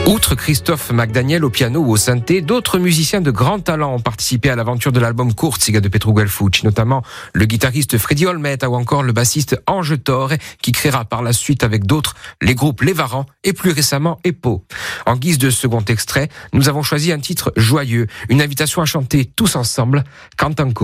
Outre Christophe McDaniel au piano ou au synthé, d'autres musiciens de grand talent ont participé à l'aventure de l'album Kurziga de Petru Guelfucci, notamment le guitariste Freddy Olmeta ou encore le bassiste Ange Torre, qui créera par la suite avec d'autres les groupes Les Varans et plus récemment Epo. En guise de second extrait, nous avons choisi un titre joyeux, une invitation à chanter tous ensemble, Cantanco.